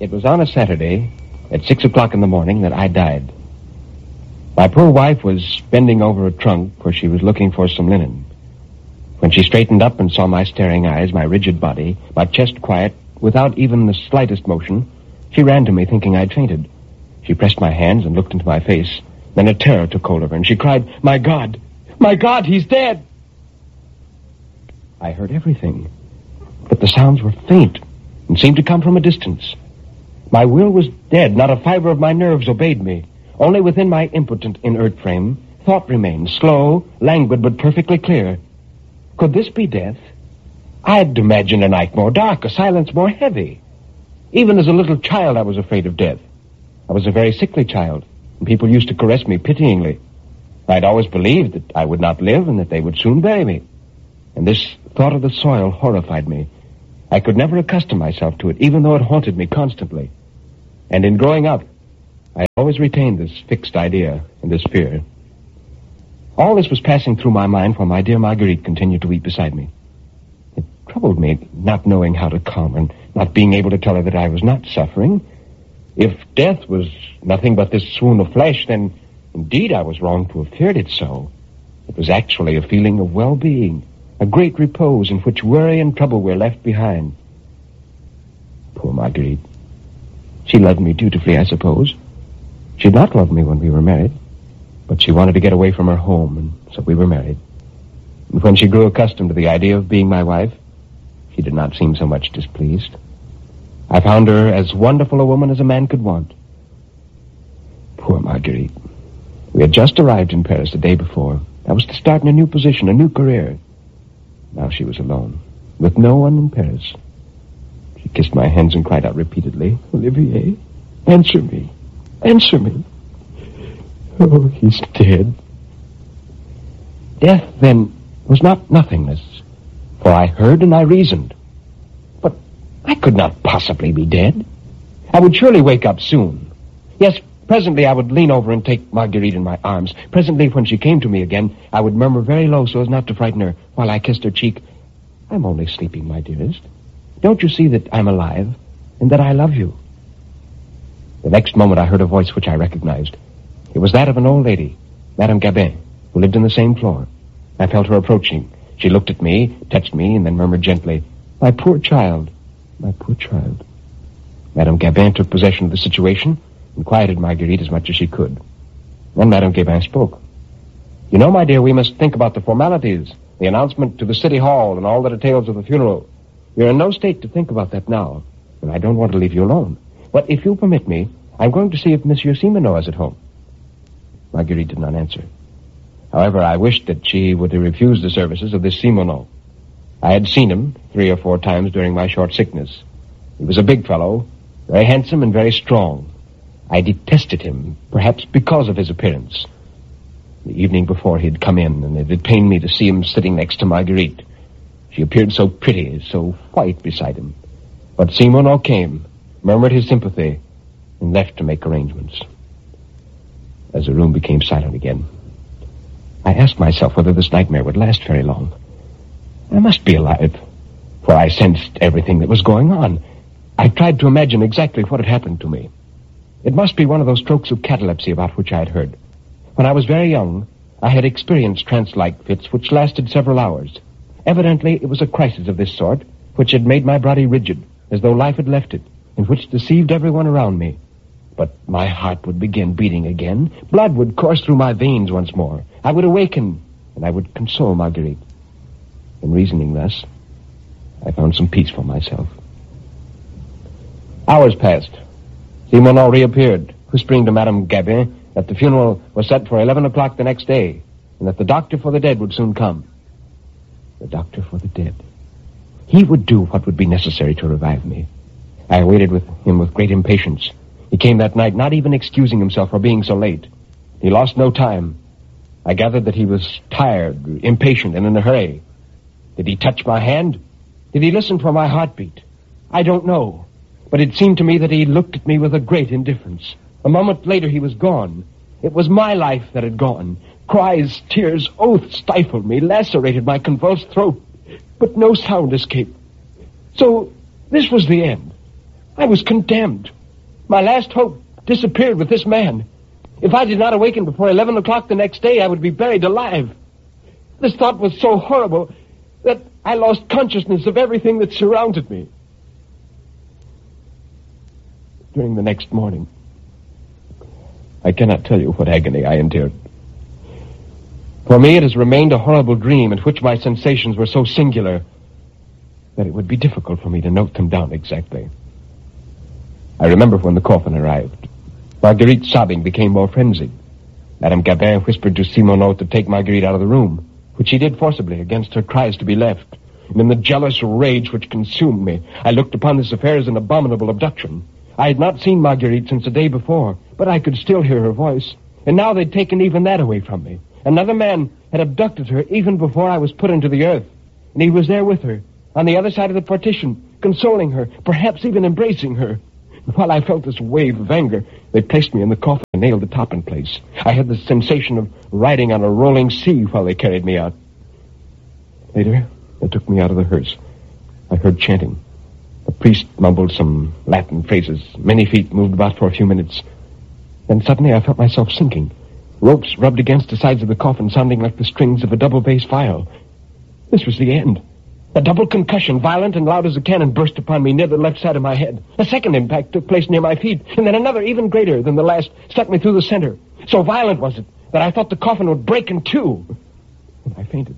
It was on a Saturday at 6 o'clock in the morning that I died. My poor wife was bending over a trunk where she was looking for some linen. When she straightened up and saw my staring eyes, my rigid body, my chest quiet, without even the slightest motion, she ran to me thinking I'd fainted. She pressed my hands and looked into my face. Then a terror took hold of her, and she cried, "My God! My God, he's dead!" I heard everything, but the sounds were faint and seemed to come from a distance. My will was dead. Not a fiber of my nerves obeyed me. Only within my impotent, inert frame, thought remained, slow, languid, but perfectly clear. Could this be death? I had imagined a night more dark, a silence more heavy. Even as a little child, I was afraid of death. I was a very sickly child, and people used to caress me pityingly. I'd always believed that I would not live and that they would soon bury me. And this thought of the soil horrified me. I could never accustom myself to it, even though it haunted me constantly. And in growing up, I always retained this fixed idea and this fear. All this was passing through my mind while my dear Marguerite continued to weep beside me. It troubled me, not knowing how to calm her, and not being able to tell her that I was not suffering. If death was nothing but this swoon of flesh, then indeed I was wrong to have feared it so. It was actually a feeling of well-being, a great repose in which worry and trouble were left behind. Poor Marguerite. She loved me dutifully, I suppose. She had not loved me when we were married, but she wanted to get away from her home, and so we were married. And when she grew accustomed to the idea of being my wife, she did not seem so much displeased. I found her as wonderful a woman as a man could want. Poor Marguerite. We had just arrived in Paris the day before. I was to start in a new position, a new career. Now she was alone, with no one in Paris. She kissed my hands and cried out repeatedly, "Olivier, answer me. Answer me. Oh, he's dead." Death, then, was not nothingness, for I heard and I reasoned. But I could not possibly be dead. I would surely wake up soon. Yes, presently I would lean over and take Marguerite in my arms. Presently, when she came to me again, I would murmur very low so as not to frighten her while I kissed her cheek, "I'm only sleeping, my dearest. Don't you see that I'm alive and that I love you?" The next moment I heard a voice which I recognized. It was that of an old lady, Madame Gabin, who lived in the same floor. I felt her approaching. She looked at me, touched me, and then murmured gently, "My poor child, my poor child." Madame Gabin took possession of the situation and quieted Marguerite as much as she could. Then Madame Gabin spoke. "You know, my dear, we must think about the formalities, the announcement to the city hall, and all the details of the funeral. You're in no state to think about that now, and I don't want to leave you alone. But if you'll permit me, I'm going to see if Monsieur Simoneau is at home." Marguerite did not answer. However, I wished that she would refuse the services of this Simoneau. I had seen him 3 or 4 times during my short sickness. He was a big fellow, very handsome and very strong. I detested him, perhaps because of his appearance. The evening before he had come in, and it had pained me to see him sitting next to Marguerite. She appeared so pretty, so white beside him. But Simoneau came, murmured his sympathy, and left to make arrangements. As the room became silent again, I asked myself whether this nightmare would last very long. I must be alive, for I sensed everything that was going on. I tried to imagine exactly what had happened to me. It must be one of those strokes of catalepsy about which I had heard. When I was very young, I had experienced trance-like fits which lasted several hours. Evidently, it was a crisis of this sort which had made my body rigid, as though life had left it, and which deceived everyone around me. But my heart would begin beating again. Blood would course through my veins once more. I would awaken, and I would console Marguerite. In reasoning thus, I found some peace for myself. Hours passed. Simoneau reappeared, whispering to Madame Gabin that the funeral was set for 11 o'clock the next day, and that the doctor for the dead would soon come. The doctor for the dead. He would do what would be necessary to revive me. I awaited him with great impatience. He came that night, not even excusing himself for being so late. He lost no time. I gathered that he was tired, impatient, and in a hurry. Did he touch my hand? Did he listen for my heartbeat? I don't know. But it seemed to me that he looked at me with a great indifference. A moment later, he was gone. It was my life that had gone. Cries, tears, oaths stifled me, lacerated my convulsed throat. But no sound escaped. So this was the end. I was condemned. My last hope disappeared with this man. If I did not awaken before 11 o'clock the next day, I would be buried alive. This thought was so horrible that I lost consciousness of everything that surrounded me. During the next morning, I cannot tell you what agony I endured. For me, it has remained a horrible dream in which my sensations were so singular that it would be difficult for me to note them down exactly. I remember when the coffin arrived. Marguerite's sobbing became more frenzied. Madame Gabin whispered to Simoneau to take Marguerite out of the room, which he did forcibly against her cries to be left. And in the jealous rage which consumed me, I looked upon this affair as an abominable abduction. I had not seen Marguerite since the day before, but I could still hear her voice. And now they'd taken even that away from me. Another man had abducted her even before I was put into the earth. And he was there with her, on the other side of the partition, consoling her, perhaps even embracing her. While I felt this wave of anger, they placed me in the coffin and nailed the top in place. I had the sensation of riding on a rolling sea while they carried me out. Later, they took me out of the hearse. I heard chanting. The priest mumbled some Latin phrases. Many feet moved about for a few minutes. Then suddenly I felt myself sinking. Ropes rubbed against the sides of the coffin, sounding like the strings of a double bass viol. This was the end. A double concussion, violent and loud as a cannon, burst upon me near the left side of my head. A second impact took place near my feet, and then another, even greater than the last, struck me through the center. So violent was it that I thought the coffin would break in two. And I fainted.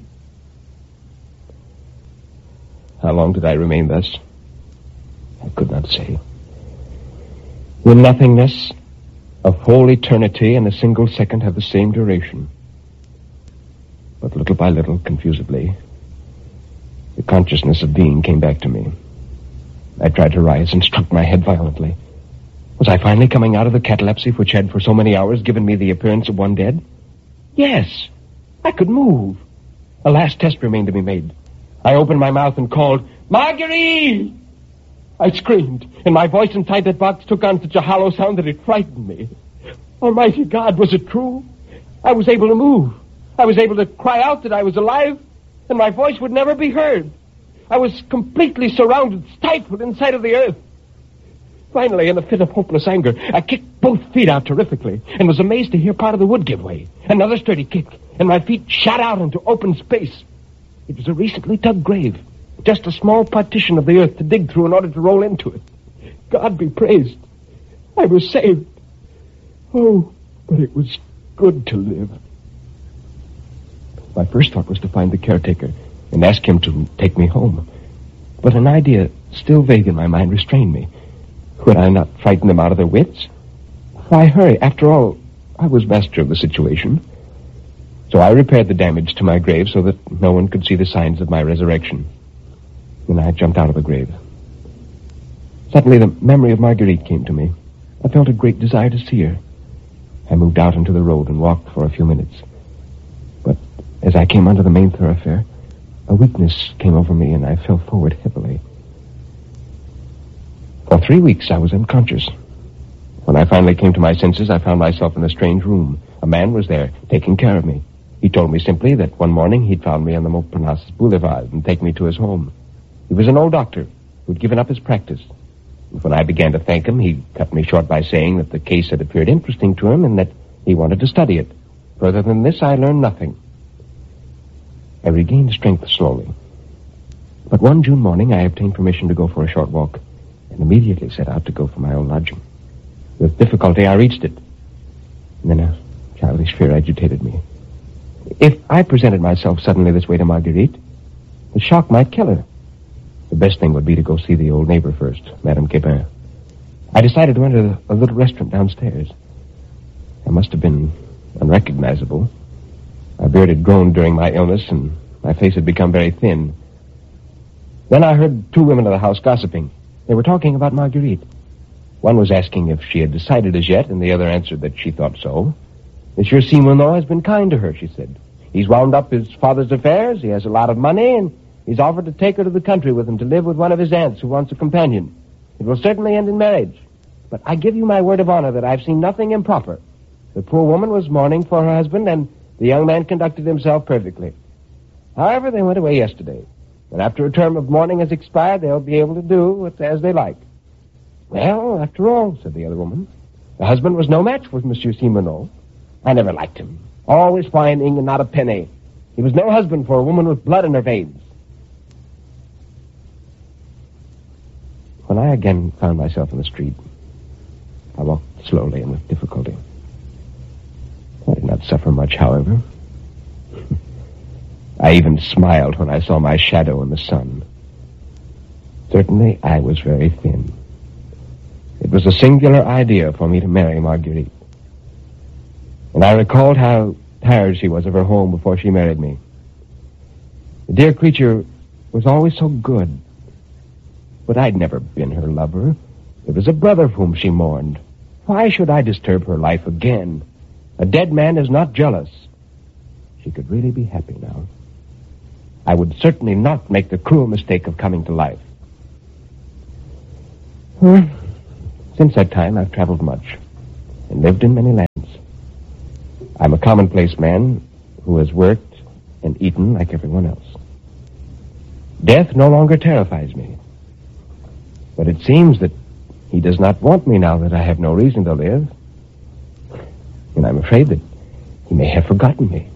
How long did I remain thus? I could not say. In nothingness, a whole eternity and a single second have the same duration. But little by little, confusedly, the consciousness of being came back to me. I tried to rise and struck my head violently. Was I finally coming out of the catalepsy which had for so many hours given me the appearance of one dead? Yes, I could move. A last test remained to be made. I opened my mouth and called, "Marguerite!" I screamed, and my voice inside that box took on such a hollow sound that it frightened me. Almighty God, was it true? I was able to move. I was able to cry out that I was alive, and my voice would never be heard. I was completely surrounded, stifled inside of the earth. Finally, in a fit of hopeless anger, I kicked both feet out terrifically and was amazed to hear part of the wood give way. Another sturdy kick, and my feet shot out into open space. It was a recently dug grave, just a small partition of the earth to dig through in order to roll into it. God be praised. I was saved. Oh, but it was good to live. My first thought was to find the caretaker and ask him to take me home. But an idea, still vague in my mind, restrained me. Could I not frighten them out of their wits? Why hurry? After all, I was master of the situation. So I repaired the damage to my grave so that no one could see the signs of my resurrection. Then I jumped out of the grave. Suddenly the memory of Marguerite came to me. I felt a great desire to see her. I moved out into the road and walked for a few minutes. But as I came onto the main thoroughfare, a weakness came over me and I fell forward heavily. For 3 weeks I was unconscious. When I finally came to my senses, I found myself in a strange room. A man was there, taking care of me. He told me simply that one morning he'd found me on the Montparnasse Boulevard and taken me to his home. He was an old doctor who'd given up his practice. And when I began to thank him, he cut me short by saying that the case had appeared interesting to him and that he wanted to study it. Further than this, I learned nothing. I regained strength slowly. But one June morning, I obtained permission to go for a short walk and immediately set out to go for my own lodging. With difficulty, I reached it. And then a childish fear agitated me. If I presented myself suddenly this way to Marguerite, the shock might kill her. The best thing would be to go see the old neighbor first, Madame Guébin. I decided to enter a little restaurant downstairs. I must have been unrecognizable. My beard had grown during my illness, and my face had become very thin. Then I heard two women of the house gossiping. They were talking about Marguerite. One was asking if she had decided as yet, and the other answered that she thought so. Monsieur Simoneau has been kind to her, she said. He's wound up his father's affairs, he has a lot of money, and he's offered to take her to the country with him to live with one of his aunts who wants a companion. It will certainly end in marriage. But I give you my word of honor that I've seen nothing improper. The poor woman was mourning for her husband, and the young man conducted himself perfectly. However, they went away yesterday. And after a term of mourning has expired, they'll be able to do as they like. Well, after all, said the other woman, the husband was no match for Monsieur Simoneau. I never liked him. Always whining and not a penny. He was no husband for a woman with blood in her veins. When I again found myself in the street, I walked slowly and with difficulty. I did not suffer much, however. I even smiled when I saw my shadow in the sun. Certainly, I was very thin. It was a singular idea for me to marry Marguerite. And I recalled how tired she was of her home before she married me. The dear creature was always so good. But I'd never been her lover. It was a brother whom she mourned. Why should I disturb her life again? A dead man is not jealous. She could really be happy now. I would certainly not make the cruel mistake of coming to life. Since that time, I've traveled much and lived in many lands. I'm a commonplace man who has worked and eaten like everyone else. Death no longer terrifies me. But it seems that he does not want me now that I have no reason to live. And I'm afraid that he may have forgotten me.